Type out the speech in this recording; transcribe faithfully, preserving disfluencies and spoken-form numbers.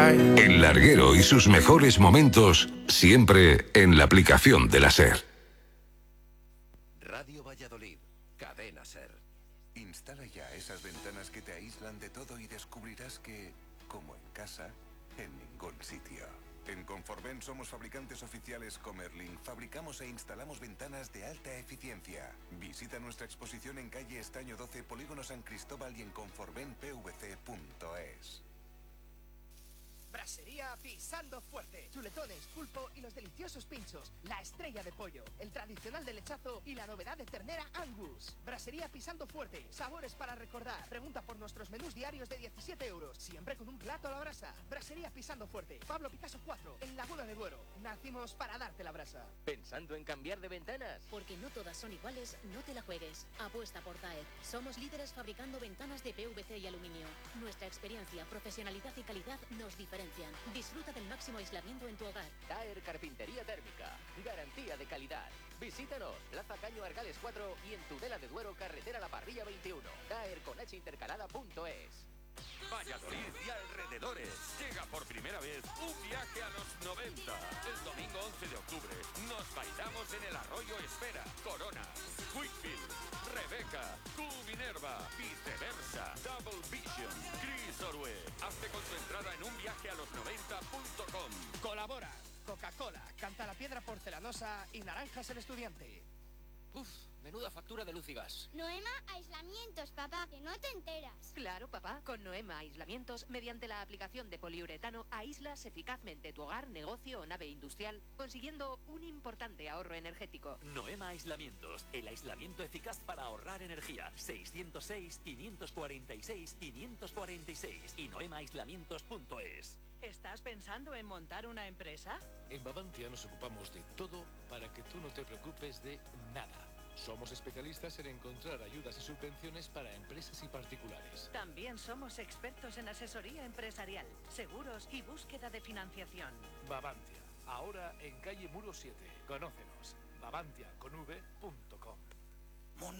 El larguero y sus mejores momentos siempre en la aplicación de la SER. Radio Valladolid, Cadena SER. Instala ya esas ventanas que te aíslan de todo y descubrirás que, como en casa, en ningún sitio. En Conforven somos fabricantes oficiales Comerlin. Fabricamos e instalamos ventanas de alta eficiencia. Visita nuestra exposición en calle Estaño doce, Polígono San Cristóbal y en conforven p v c punto es. Brasería Pisando Fuerte. Chuletones, pulpo y los deliciosos pinchos. La estrella de pollo, el tradicional de lechazo y la novedad de ternera Angus. Brasería Pisando Fuerte. Sabores para recordar. Pregunta por nuestros menús diarios de diecisiete euros. Siempre con un plato a la brasa. Brasería Pisando Fuerte. Pablo Picasso cuatro, en Laguna de Duero. Nacimos para darte la brasa. ¿Pensando en cambiar de ventanas? Porque no todas son iguales, no te la juegues. Apuesta por Taer. Somos líderes fabricando ventanas de P V C y aluminio. Nuestra experiencia, profesionalidad y calidad nos diferencian. Disfruta del máximo aislamiento en tu hogar. Taer Carpintería Térmica. Garantía de calidad. Visítanos, Plaza Caño Argales cuatro y en Tudela de Duero, carretera La Parrilla veintiuno. Taer con H intercalada punto es. Valladolid y alrededores. Llega por primera vez un viaje a los noventa. El domingo once de octubre nos bailamos en el Arroyo Espera, Corona, Wickfield, Rebeca, Q Minerva, Viceversa, Double Vision, Chris Orue. Hazte con tu entrada en un viaje a los noventa punto com. Colabora Coca-Cola, Canta la Piedra Porcelanosa y Naranjas el Estudiante. Uf, menuda factura de luz y gas. Noema Aislamientos, papá, que no te enteras. Claro, papá, con Noema Aislamientos, mediante la aplicación de poliuretano, aíslas eficazmente tu hogar, negocio o nave industrial, consiguiendo un importante ahorro energético. Noema Aislamientos, el aislamiento eficaz para ahorrar energía. seiscientos seis, quinientos cuarenta y seis, quinientos cuarenta y seis y noema aislamientos punto es. ¿Estás pensando en montar una empresa? En Bavantia nos ocupamos de todo para que tú no te preocupes de nada. Somos especialistas en encontrar ayudas y subvenciones para empresas y particulares. También somos expertos en asesoría empresarial, seguros y búsqueda de financiación. Bavantia, ahora en calle Muro siete. Conócenos, bavantia con v punto com.